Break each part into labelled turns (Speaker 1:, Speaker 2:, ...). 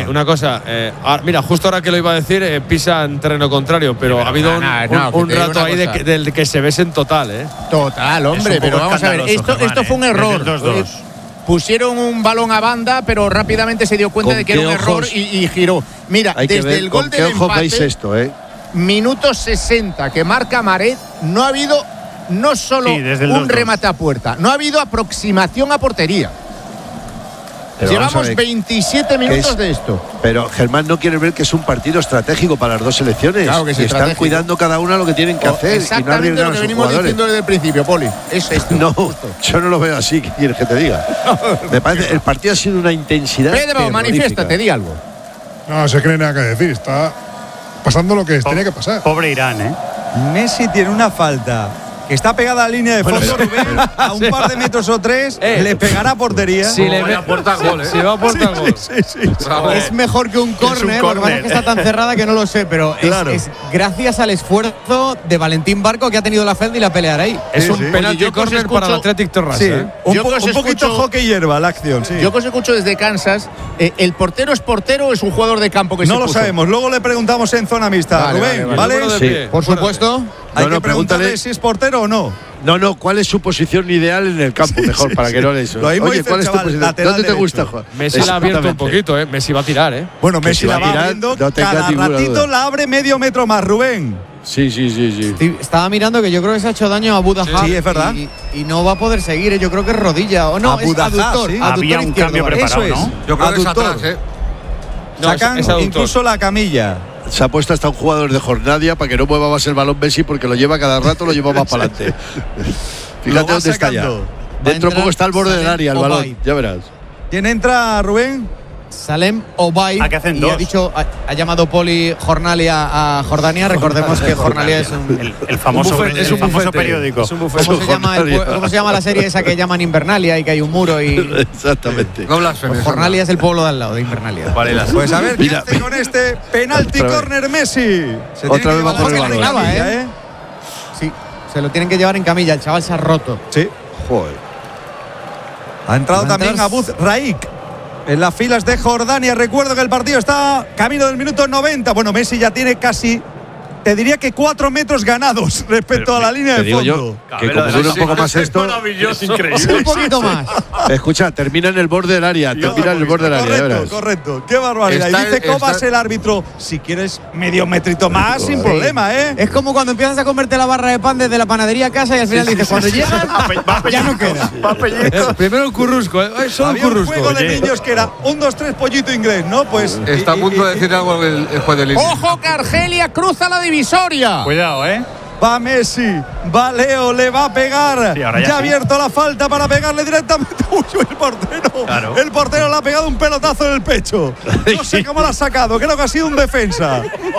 Speaker 1: una cosa, mira, justo ahora que lo iba a decir, pisa en terreno contrario, pero ha habido un rato ahí del que se besen total,
Speaker 2: Total, hombre, pero vamos a ver, esto fue un error. Pusieron un balón a banda, pero rápidamente se dio cuenta de que era un error y giró. Mira, desde el gol del empate,
Speaker 3: veis esto,
Speaker 2: minuto 60 que marca Maret, no ha habido no solo un remate a puerta, no ha habido aproximación a portería. Pero llevamos 27 minutos de esto.
Speaker 3: Pero Germán no quiere ver que es un partido estratégico para las dos selecciones.
Speaker 2: Claro que sí,
Speaker 3: están cuidando cada una lo que tienen que hacer.
Speaker 2: Exactamente y no lo que venimos diciendo desde el principio, Poli. Es esto.
Speaker 3: No, yo no lo veo así. ¿Qué quieres que te diga? Me parece el partido ha sido una intensidad.
Speaker 2: Pedro, manifiéstate, di algo.
Speaker 4: No se cree nada que decir. Está pasando lo que tenía que pasar.
Speaker 5: Pobre Irán,
Speaker 6: Messi tiene una falta que está pegada a la línea de fondo, Rubén, a un par de metros o tres, le pegará a portería.
Speaker 1: Si le va a aportar gol, Si va a aportar gol.
Speaker 7: Es mejor que un córner, lo que pasa es que está tan cerrada que no lo sé, pero es gracias al esfuerzo de Valentín Barco que ha tenido la falta y la pelear ahí.
Speaker 1: Es un penalti córner para el Athletic Terrassa.
Speaker 6: Un poquito hockey hierba la acción.
Speaker 2: Yo que os escucho desde Kansas, ¿el portero es portero o es un jugador de campo que
Speaker 6: no lo sabemos? Luego le preguntamos en zona mixta. Rubén, ¿vale?
Speaker 3: Sí.
Speaker 7: Por supuesto.
Speaker 6: Hay que preguntarle si es portero o no.
Speaker 3: No, ¿cuál es su posición ideal en el campo? Mejor, para que no le eso.
Speaker 6: Oye,
Speaker 3: ¿cuál es tu posición? ¿Dónde te gusta, Juan?
Speaker 1: Messi la ha abierto un poquito, Messi va a tirar,
Speaker 6: Bueno, Messi la va abriendo, cada ratito la abre medio metro más, Rubén.
Speaker 3: Sí.
Speaker 7: Estaba mirando que yo creo que se ha hecho daño a Budahar.
Speaker 6: Sí, es verdad.
Speaker 7: Y no va a poder seguir, yo creo que es rodilla. O no, es aductor.
Speaker 5: Había un cambio preparado, ¿no?
Speaker 3: Yo creo que es atrás,
Speaker 6: Sacan incluso la camilla.
Speaker 3: Se ha puesto hasta un jugador de jornada para que no mueva más el balón Messi, porque lo lleva cada rato, lo lleva más para adelante. Fíjate dónde está ya. Dentro poco está al borde del área el balón, ya verás.
Speaker 6: ¿Quién entra, Rubén?
Speaker 7: Salem Obaid.
Speaker 5: ¿A qué hacen dos?
Speaker 7: Ha llamado Poli Jornalia a Jordania. Recordemos que Jornalia es
Speaker 5: el famoso periódico.
Speaker 7: ¿Cómo se llama la serie esa que llaman Invernalia y que hay un muro?
Speaker 3: Exactamente.
Speaker 7: Pues Jornalia es el pueblo de al lado de Invernalia.
Speaker 6: Pues a ver, ¿qué hace con este penalti córner Messi?
Speaker 3: Otra vez va por el balón.
Speaker 7: Sí, se lo tienen que llevar en camilla. El chaval se ha roto.
Speaker 6: Sí.
Speaker 3: Joder.
Speaker 6: Ha entrado también Abud Raik en las filas de Jordania. Recuerdo que el partido está camino del minuto 90. Bueno, Messi ya tiene casi, te diría que 4 metros ganados respecto a la línea de fondo.
Speaker 3: Yo, que como dure un poco más esto,
Speaker 5: maravilloso, increíble.
Speaker 7: Un poquito más.
Speaker 3: Escucha, termina en el borde del área.
Speaker 6: Correcto. Qué barbaridad. Y dice Cobas, el árbitro, si quieres medio metrito más, sin problema,
Speaker 7: Es como cuando empiezas a comerte la barra de pan desde la panadería a casa y al final dices, cuando llegas, ya no queda.
Speaker 1: Primero el currusco,
Speaker 6: Había un juego de niños que era 1, 2, 3 pollito inglés, ¿no? Pues
Speaker 8: está a punto de decir algo el juez de línea.
Speaker 2: ¡Ojo que Argelia cruza la divisoria!
Speaker 5: Cuidado,
Speaker 6: Va Messi, va Leo, le va a pegar.
Speaker 5: Sí, ya
Speaker 6: ha abierto la falta para pegarle directamente. Uy, el portero.
Speaker 5: Claro.
Speaker 6: El portero le ha pegado un pelotazo en el pecho. No sé cómo lo ha sacado, creo que ha sido un defensa.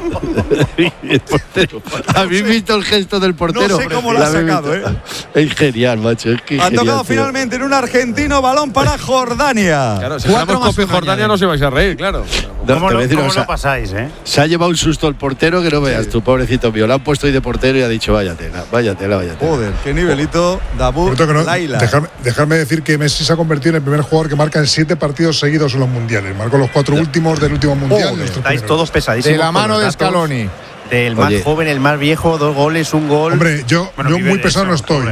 Speaker 3: El portero. ¿Habéis visto el gesto del portero?
Speaker 6: No sé cómo lo ha sacado,
Speaker 3: Es genial, macho. Es que
Speaker 6: ha tocado finalmente en un argentino, balón para Jordania.
Speaker 1: Claro, si jugamos Copa Jordania no se vais a reír, claro.
Speaker 5: ¿Cómo lo pasáis,
Speaker 3: Se ha llevado un susto el portero que no veas, tu pobrecito mío. Lo han puesto ahí de portero y ha dicho, váyatela.
Speaker 6: Joder, qué nivelito, Dabur, Laila.
Speaker 4: Dejarme decir que Messi se ha convertido en el primer jugador que marca en 7 partidos seguidos en los mundiales. Marcó los 4 últimos del último mundial.
Speaker 5: Estáis todos pesadísimos.
Speaker 2: De la mano de Scaloni.
Speaker 5: Del más joven, el más viejo, 2 goles, 1 gol.
Speaker 4: Hombre, yo muy pesado no estoy.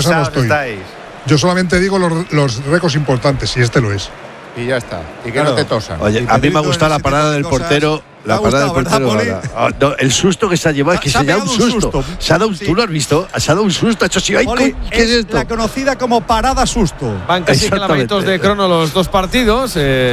Speaker 4: Yo solamente digo los récords importantes, y este lo es.
Speaker 2: Y ya está. Y que no te tosan.
Speaker 3: Oye, a mí me ha gustado la parada del portero. La parada del portero. No, el susto que se ha llevado es que se ha dado un susto. ¿Tú lo has visto? Se ha dado un susto. Ha hecho así.
Speaker 6: ¿Qué es esto? La conocida como parada susto.
Speaker 1: Van casi clavaditos de crono los dos partidos.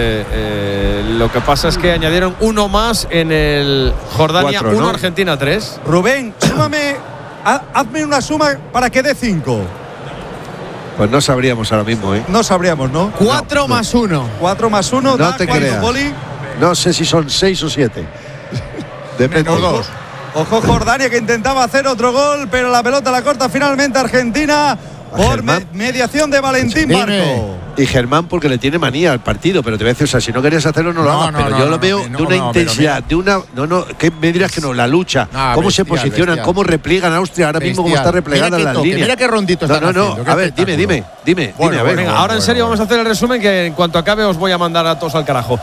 Speaker 1: Lo que pasa es que añadieron uno más en el Jordania 1, ¿no? Argentina 3.
Speaker 6: Rubén, hazme una suma para que dé 5.
Speaker 3: Pues no sabríamos ahora mismo,
Speaker 6: No sabríamos, ¿no?
Speaker 7: 4 más 1.
Speaker 6: 4 más 1
Speaker 3: no te creas. No sé si son 6 o 7. Depende.
Speaker 6: Ojo Jordania, que intentaba hacer otro gol, pero la pelota la corta finalmente Argentina por mediación de Valentín Barco.
Speaker 3: Y Germán porque le tiene manía al partido, pero te voy a decir, o sea, si no querías hacerlo no lo hagas, pero yo lo veo de una intensidad, de una que me dirás que no, la lucha, cómo se posicionan, cómo repliegan a Austria ahora mismo, cómo está replegada en las líneas.
Speaker 2: Mira qué rondito está haciendo.
Speaker 3: A ver, dime, a ver.
Speaker 1: Venga, ahora en serio vamos a hacer el resumen que en cuanto acabe os voy a mandar a todos al carajo.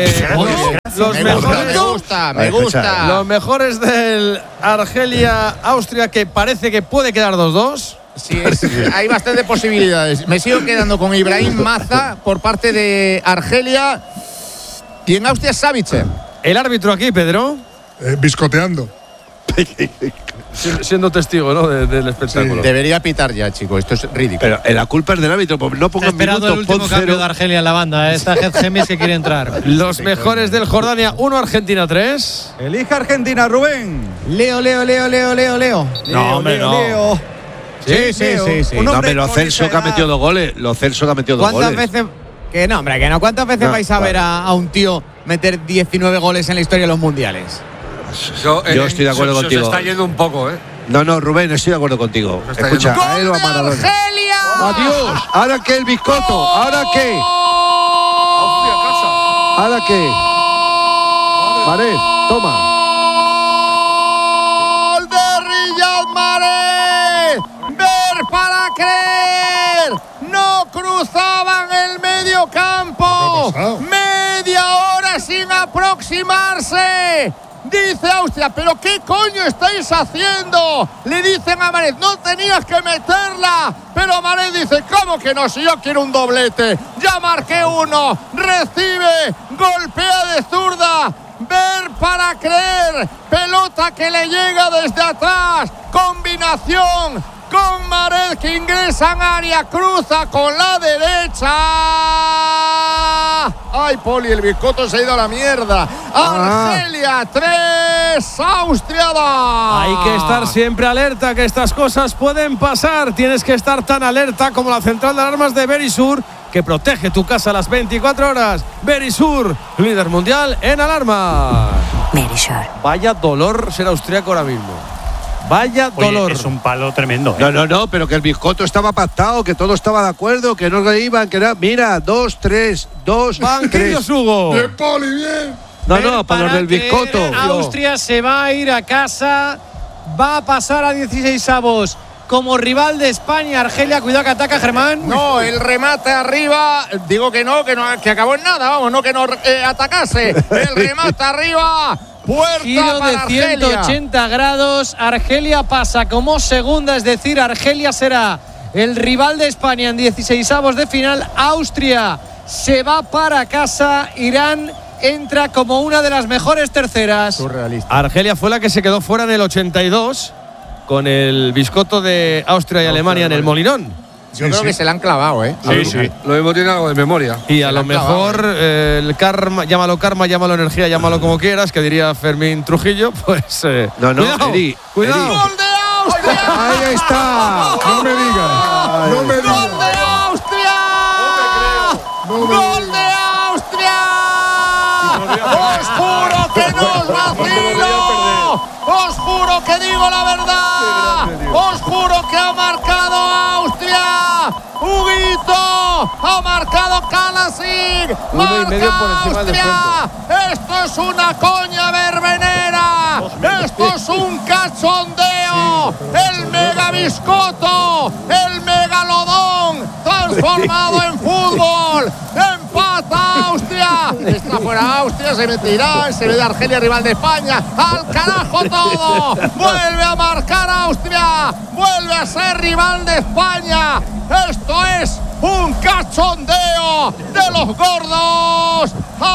Speaker 2: Me gusta.
Speaker 1: Los mejores del Argelia-Austria, que parece que puede quedar 2-2.
Speaker 2: Sí, hay bastantes posibilidades. Me sigo quedando con Ibrahim Maza por parte de Argelia y en Austria Savitzer.
Speaker 1: El árbitro aquí, Pedro.
Speaker 4: Biscoteando.
Speaker 1: Siendo testigo, ¿no? del espectáculo.
Speaker 2: Sí. Debería pitar ya, chicos. Esto es ridículo.
Speaker 3: Pero la culpa es del árbitro. Pues no pongan minutos.
Speaker 9: El último cambio de Argelia en la banda. Esta Gemis que quiere entrar.
Speaker 1: Los mejores del Jordania 1, Argentina 3.
Speaker 6: Elija Argentina, Rubén.
Speaker 7: Leo.
Speaker 1: No, hombre, no.
Speaker 6: Leo.
Speaker 7: Sí.
Speaker 3: No, hombre, Lo Celso que ha metido 2 goles.
Speaker 7: ¿Cuántas veces? Que no, hombre, que no. ¿Cuántas veces vais a ver a un tío meter 19 goles en la historia de los mundiales?
Speaker 3: Yo estoy de acuerdo contigo.
Speaker 8: Se está yendo un poco, ¿eh?
Speaker 3: No, Rubén, estoy de acuerdo contigo. Escucha, a él o a Maradona.
Speaker 2: ¡Argelia!
Speaker 3: ¡Adiós! ¿Ahora qué, el Biscotto? ¿Ahora qué? Mahrez, toma.
Speaker 2: ¡Gol de Riyad Mahrez! ¡Ver para creer! ¡No cruzaban el medio campo! ¡Media hora sin aproximarse! Dice Austria, ¿pero qué coño estáis haciendo? Le dicen a Mahrez, no tenías que meterla. Pero Mahrez dice, ¿cómo que no? Si yo quiero un doblete. Ya marqué uno. Recibe, golpea de zurda. Ver para creer. Pelota que le llega desde atrás. Combinación con Mahrez que ingresa en área. Cruza con la derecha. Ay, Poli, el Biscotto se ha ido a la mierda. Argelia 3, Austria 2.
Speaker 1: Hay que estar siempre alerta, que estas cosas pueden pasar. Tienes que estar tan alerta como la central de alarmas de Verisur, que protege tu casa a las 24 horas. Verisur, líder mundial en alarmas.
Speaker 10: Verisur.
Speaker 1: Vaya dolor ser austriaco ahora mismo. Vaya dolor.
Speaker 5: Es un palo tremendo.
Speaker 3: No, pero que el Biscotto estaba pactado, que todo estaba de acuerdo, que no iban, que era. Mira, 2, 3, 2, 3.
Speaker 1: Banquillos, Hugo.
Speaker 4: Bien, Poli, bien.
Speaker 3: No, para los del Biscotto.
Speaker 9: Austria se va a ir a casa. Va a pasar a 16avos como rival de España. Argelia, cuidado que ataca Germán.
Speaker 2: No, el remate arriba. Digo que acabó en nada, vamos, no que no atacase. El remate arriba. Puerta
Speaker 9: Giro
Speaker 2: para
Speaker 9: de
Speaker 2: Argelia.
Speaker 9: 180 grados. Argelia pasa como segunda, es decir, Argelia será el rival de España en 16avos de final. Austria se va para casa. Irán entra como una de las mejores terceras.
Speaker 2: Surrealista.
Speaker 1: Argelia fue la que se quedó fuera en el 82 con el Biscotto de Austria y Alemania en el Molinón.
Speaker 2: Yo creo que se la han clavado, ¿eh?
Speaker 8: Sí. Lo mismo tiene algo de memoria.
Speaker 1: Y a lo mejor el karma, llámalo energía, llámalo como quieras, que diría Fermín Trujillo, pues. Cuidado.
Speaker 2: ¡Gol de Austria!
Speaker 3: Ahí está.
Speaker 4: No me digas.
Speaker 2: ¡Gol de Austria! ¡Gol de Austria! ¡Os juro que no os vacilo! ¡Os juro que digo la verdad! ¡Os juro que ha marcado Austria! ¡Huguito! ¡Ha marcado Kalasic! ¡Marca Austria! ¡Esto es una coña verbenera! ¡Esto es un cachondeo! ¡El mega Biscotto! ¡El megalodón! ¡Transformado en fútbol! ¡Empata Austria! Está fuera Austria, se meterá, se ve de Argelia, rival de España. ¡Al carajo todo! ¡Vuelve a marcar Austria! ¡Vuelve a ser rival de España! ¡Esto es un cachondeo de los gordos!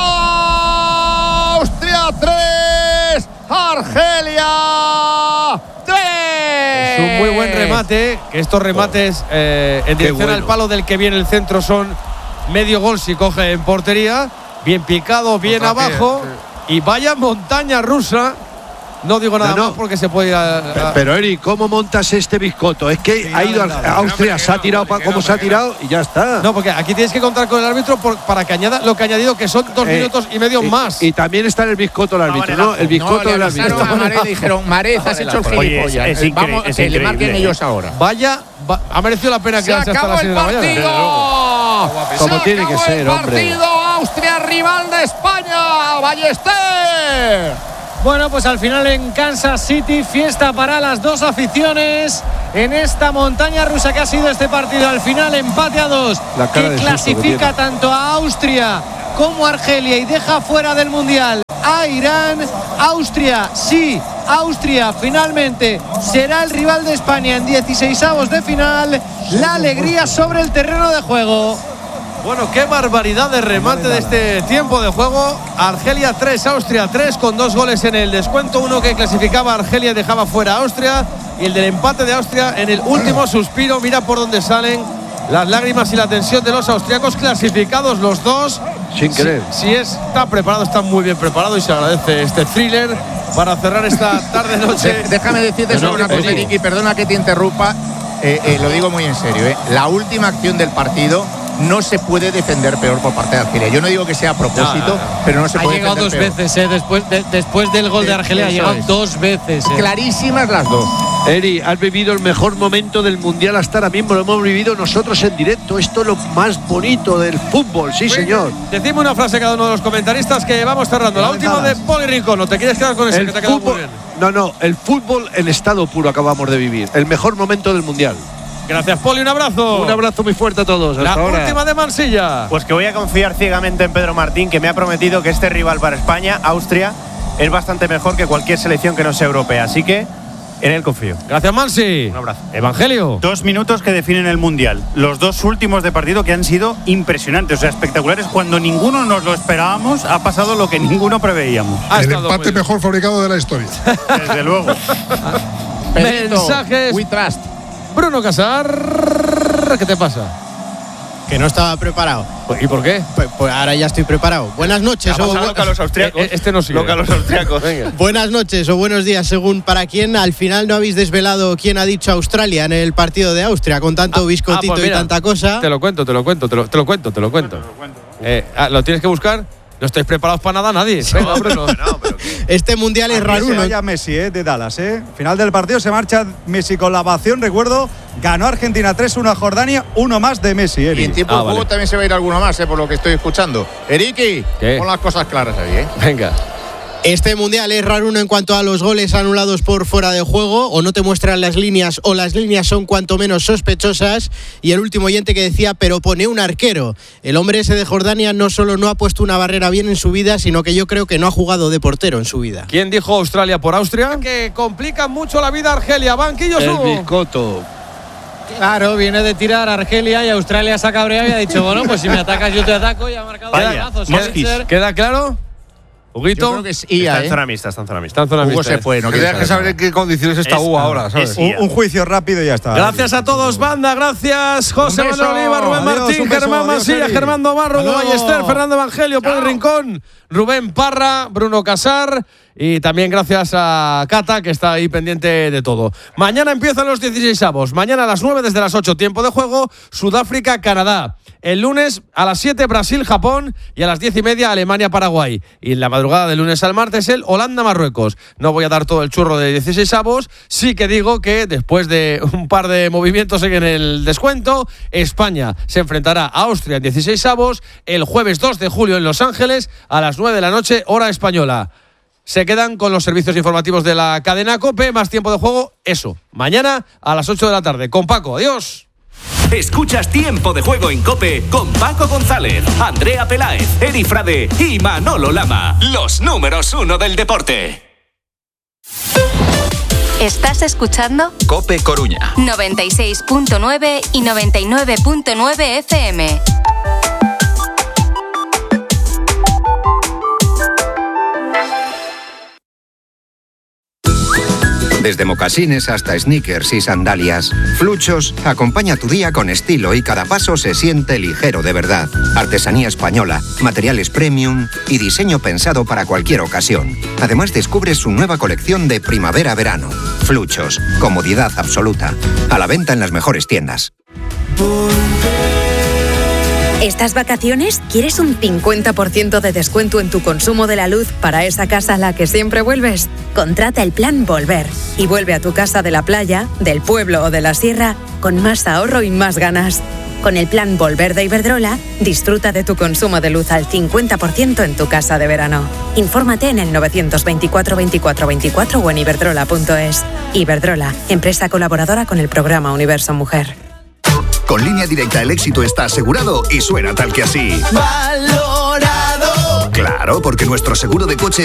Speaker 2: ¡Austria 3! ¡Argelia 3!
Speaker 1: Es un muy buen remate, que estos remates en dirección al palo del que viene el centro son medio gol si coge en portería, bien picado, bien abajo, y vaya montaña rusa. No digo nada más porque se puede ir a…
Speaker 3: Pero Eric, ¿cómo montas este Biscotto? Es que ha ido a Austria, se ha tirado como se ha tirado y ya está.
Speaker 1: No, porque aquí tienes que contar con el árbitro para que añada lo que ha añadido, que son 2 minutos y medio más.
Speaker 3: Y también está en el Biscotto el árbitro, ¿no? El Biscotto del árbitro.
Speaker 2: A Mahrez dijeron, Mahrez, has hecho el gilipollas. Vamos, que le marquen ellos ahora.
Speaker 1: Vaya, ha merecido la pena quedarse hasta las 6 de la mañana.
Speaker 3: Como tiene que ser, hombre.
Speaker 2: Austria, rival de España. Ballester.
Speaker 9: Bueno, pues al final en Kansas City, fiesta para las dos aficiones en esta montaña rusa que ha sido este partido. Al final empate a 2, que clasifica tanto a Austria como a Argelia y deja fuera del Mundial a Irán. Austria finalmente será el rival de España en 16avos de final. La alegría sobre el terreno de juego.
Speaker 1: Bueno, qué barbaridad de remate de este tiempo de juego. Argelia 3, Austria 3, con 2 goles en el descuento. Uno que clasificaba a Argelia y dejaba fuera a Austria. Y el del empate de Austria en el último suspiro. Mira por dónde salen las lágrimas y la tensión de los austriacos, clasificados los dos.
Speaker 3: Sin querer.
Speaker 1: Si está preparado, está muy bien preparado y se agradece este thriller para cerrar esta tarde-noche.
Speaker 2: Déjame decirte solo una cosa, Ricky, perdona que te interrumpa. Lo digo muy en serio. La última acción del partido no se puede defender peor por parte de Argelia. Yo no digo que sea a propósito, pero no se puede defender
Speaker 9: peor. Ha llegado 2 veces, después del gol de Argelia ha llegado 2 veces.
Speaker 2: Clarísimas las dos.
Speaker 3: Eri, has vivido el mejor momento del Mundial hasta ahora mismo. Lo hemos vivido nosotros en directo. Esto es lo más bonito del fútbol, sí, señor.
Speaker 1: Decime una frase cada uno de los comentaristas que vamos cerrando. La última de Poli Rincón. ¿No te quieres quedar con ese que te ha quedado muy bien?
Speaker 3: No, el fútbol en estado puro acabamos de vivir. El mejor momento del Mundial.
Speaker 1: Gracias, Poli, un abrazo.
Speaker 3: Un abrazo muy fuerte a todos.
Speaker 1: Hasta ahora. Última de Mansilla.
Speaker 5: Pues que voy a confiar ciegamente en Pedro Martín, que me ha prometido que este rival para España, Austria, es bastante mejor que cualquier selección que no sea europea. Así que en él confío.
Speaker 1: Gracias, Mansi.
Speaker 5: Un abrazo.
Speaker 1: Evangelio.
Speaker 10: 2 minutos que definen el Mundial. Los 2 últimos de partido que han sido impresionantes, o sea, espectaculares. Cuando ninguno nos lo esperábamos, ha pasado lo que ninguno preveíamos.
Speaker 4: El empate mejor fabricado de la historia.
Speaker 10: Desde luego.
Speaker 1: Mensajes.
Speaker 2: We trust.
Speaker 1: Bruno Casar, ¿qué te pasa?
Speaker 11: Que no estaba preparado.
Speaker 1: ¿Y por qué?
Speaker 11: Pues ahora ya estoy preparado. Buenas noches.
Speaker 5: Loca a los austriacos.
Speaker 1: Este no sigue.
Speaker 5: Loca a los austriacos.
Speaker 1: Venga.
Speaker 11: Buenas noches o buenos días, según para quién. Al final no habéis desvelado quién ha dicho Australia en el partido de Austria, con tanto biscotito
Speaker 1: pues mira,
Speaker 11: y tanta cosa.
Speaker 1: Te lo cuento. ¿Lo tienes que buscar? No estáis preparados para nada nadie. Venga, Bruno.
Speaker 11: Este Mundial es raro.
Speaker 6: Se vaya Messi, de Dallas, Final del partido se marcha Messi con la ovación. Recuerdo, ganó Argentina 3-1 a Jordania, uno más de Messi.
Speaker 2: Y en tiempo de juego también se va a ir alguno más, por lo que estoy escuchando. Eriki, pon las cosas claras ahí,
Speaker 1: Venga.
Speaker 11: Este Mundial es raro en cuanto a los goles anulados por fuera de juego, o no te muestran las líneas, o las líneas son cuanto menos sospechosas. Y el último oyente que decía, pero pone un arquero. El hombre ese de Jordania no solo no ha puesto una barrera bien en su vida, sino que yo creo que no ha jugado de portero en su vida.
Speaker 1: ¿Quién dijo Australia por Austria? Que complica mucho la vida a Argelia. Banquillo
Speaker 3: El biscoto.
Speaker 9: Claro, viene de tirar a Argelia y Australia se ha cabreado y ha dicho, bueno, pues si me atacas yo te ataco, y ha marcado golazos.
Speaker 1: ¿Queda claro? Huguito.
Speaker 2: Yo creo que es IA,
Speaker 5: está en zona mixta.
Speaker 2: Hugo se fue, no
Speaker 8: tienes que saber en qué condiciones está Hugo ahora, ¿sabes?
Speaker 6: Un juicio rápido y ya está.
Speaker 1: Gracias a todos, banda. Gracias, José Manuel Oliva, Rubén Martín, Germán Mansilla, Germán Domarro, Hugo Ballester, Fernando Evangelio, Poli Rincón, Rubén Parra, Bruno Casar. Y también gracias a Cata, que está ahí pendiente de todo. Mañana empiezan los 16avos. Mañana a las 9, desde las 8, tiempo de juego, Sudáfrica-Canadá. El lunes a las 7, Brasil-Japón. Y a las 10:30, Alemania-Paraguay. Y en la madrugada del lunes al martes, el Holanda-Marruecos. No voy a dar todo el churro de 16avos. Sí que digo que después de un par de movimientos en el descuento, España se enfrentará a Austria en 16avos el jueves 2 de julio en Los Ángeles a las 9 de la noche, hora española. Se quedan con los servicios informativos de la cadena COPE, más tiempo de juego, eso. Mañana a las 8 de la tarde. Con Paco, adiós.
Speaker 12: Escuchas Tiempo de Juego en COPE con Paco González, Andrea Peláez, Eri Frade y Manolo Lama. Los números 1 del deporte.
Speaker 13: ¿Estás escuchando?
Speaker 12: COPE Coruña
Speaker 13: 96.9 y 99.9 FM.
Speaker 14: Desde mocasines hasta sneakers y sandalias, Fluchos acompaña tu día con estilo y cada paso se siente ligero de verdad. Artesanía española, materiales premium y diseño pensado para cualquier ocasión. Además descubres su nueva colección de primavera-verano. Fluchos, comodidad absoluta. A la venta en las mejores tiendas.
Speaker 13: ¿Estas vacaciones quieres un 50% de descuento en tu consumo de la luz para esa casa a la que siempre vuelves? Contrata el plan Volver y vuelve a tu casa de la playa, del pueblo o de la sierra con más ahorro y más ganas. Con el plan Volver de Iberdrola, disfruta de tu consumo de luz al 50% en tu casa de verano. Infórmate en el 924 24 24 o en iberdrola.es. Iberdrola, empresa colaboradora con el programa Universo Mujer.
Speaker 15: Con Línea Directa el éxito está asegurado y suena tal que así.
Speaker 16: ¡Valorado!
Speaker 15: Claro, porque nuestro seguro de coche